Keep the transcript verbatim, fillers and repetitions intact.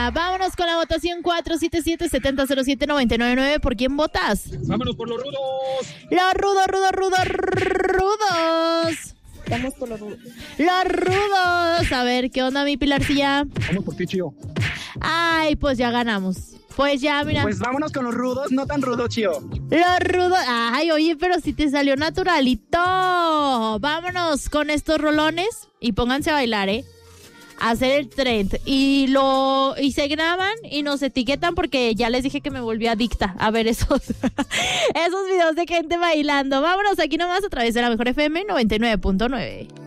Pilarcilla. Vámonos con la votación cuatro siete siete, siete cero cero siete, nueve nueve nueve. ¿Por quién votas? Vámonos por los rudos. Los rudos, rudos, rudos, rudos. Vamos por los rudos. Los rudos. A ver, ¿qué onda, mi Pilarcilla? Vamos por ti, Chío. Ay, pues ya ganamos. Pues ya, mira. Pues vámonos con los rudos, no tan rudos, Chío. Los rudos. Ay, oye, pero si te salió naturalito. Vámonos con estos rolones y pónganse a bailar, ¿eh? A hacer el trend. Y lo y se graban y nos etiquetan porque ya les dije que me volví adicta a ver esos, esos videos de gente bailando. Vámonos aquí nomás a través de la Mejor F M noventa y nueve punto nueve.